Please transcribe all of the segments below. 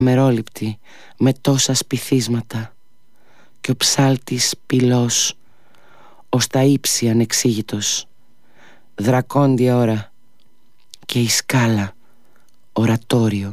αχμερόληπτη με τόσα σπιθίσματα, και ο ψάλτης πυλός ως τα ύψη ανεξήγητος, δρακόντια ώρα και η σκάλα ορατόριο.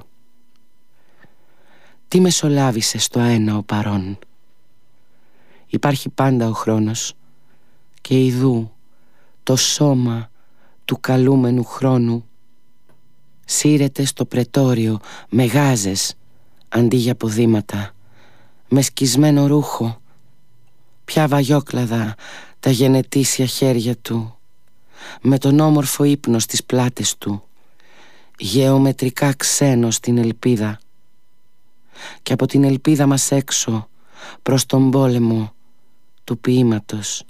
Τι μεσολάβησε στο αένα ο παρών. Υπάρχει πάντα ο χρόνος, και ιδού το σώμα του καλούμενου χρόνου σύρεται στο πρετόριο με γάζες αντί για ποδήματα, με σκισμένο ρούχο, πια βαγιόκλαδα τα γενετήσια χέρια του, με τον όμορφο ύπνο στις πλάτες του, γεωμετρικά ξένο στην ελπίδα, και από την ελπίδα μας έξω προς τον πόλεμο του ποίηματος.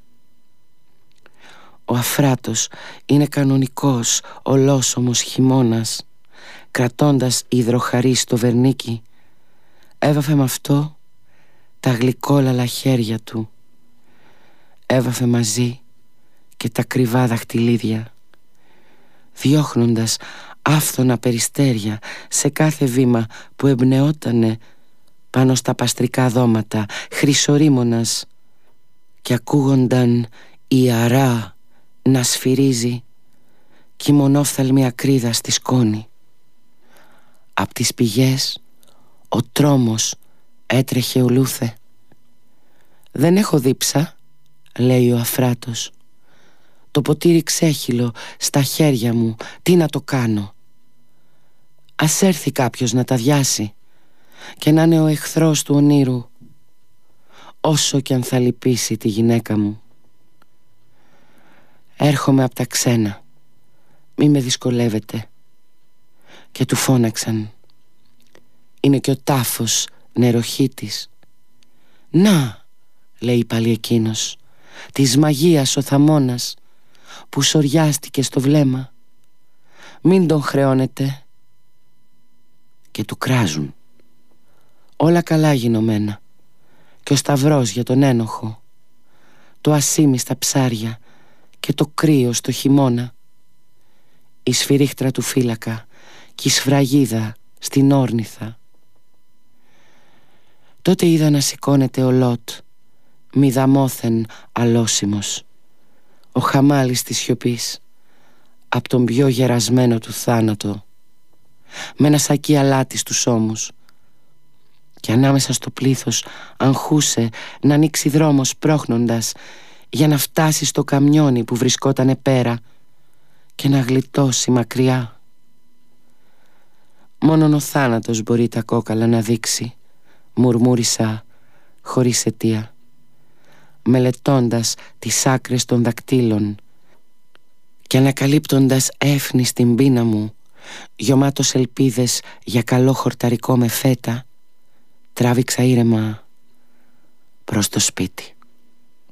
Ο Αφράτος είναι κανονικός, ολόσωμος χειμώνας, κρατώντας υδροχαρί στο βερνίκι, έβαφε με αυτό τα γλυκόλαλα χέρια του, έβαφε μαζί και τα κρυβά δαχτυλίδια, διώχνοντας άφθονα περιστέρια σε κάθε βήμα που εμπνεότανε πάνω στα παστρικά δώματα, χρυσορίμωνας, και ακούγονταν η αρά να σφυρίζει κι η μονόφθαλμη ακρίδα στη σκόνη. Απ' τις πηγές ο τρόμος έτρεχε ολούθε. «Δεν έχω δίψα», λέει ο Αφράτος. «Το ποτήρι ξέχυλο στα χέρια μου, τι να το κάνω? Ας έρθει κάποιος να τα διάσει, και να είναι ο εχθρός του ονείρου, όσο κι αν θα λυπήσει τη γυναίκα μου. Έρχομαι απ' τα ξένα, μη με δυσκολεύετε». Και του φώναξαν. Είναι και ο τάφος νεροχύτης. «Να», λέει πάλι εκείνος, «της μαγείας ο θαμώνας που σωριάστηκε στο βλέμμα. Μην τον χρεώνετε». Και του κράζουν. Όλα καλά γινωμένα, και ο σταυρός για τον ένοχο, το ασίμι στα ψάρια και το κρύο στο χειμώνα, η σφυρίχτρα του φύλακα και η σφραγίδα στην όρνηθα. Τότε είδα να σηκώνεται ο Λότ, μηδαμόθεν αλώσιμος, ο χαμάλης της σιωπής, απ' τον πιο γερασμένο του θάνατο, με ένα σακί αλάτι στους ώμους, και ανάμεσα στο πλήθος αγχούσε να ανοίξει δρόμος πρόχνοντας για να φτάσει στο καμιόνι που βρισκότανε πέρα και να γλιτώσει μακριά. Μόνον ο θάνατος μπορεί τα κόκαλα να δείξει, μουρμούρισα χωρίς αιτία, μελετώντας τις άκρες των δακτύλων και ανακαλύπτοντας έφνη στην πείνα μου, γεμάτος ελπίδες για καλό χορταρικό με φέτα, τράβηξα ήρεμα προς το σπίτι.